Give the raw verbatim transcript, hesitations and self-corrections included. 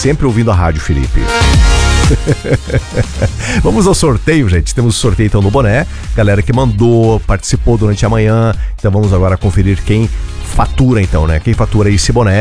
Sempre ouvindo a rádio, Felipe. Vamos ao sorteio, gente. Temos o sorteio então no boné. Galera que mandou, participou durante a manhã. Então vamos agora conferir quem fatura então, né? Quem fatura esse boné.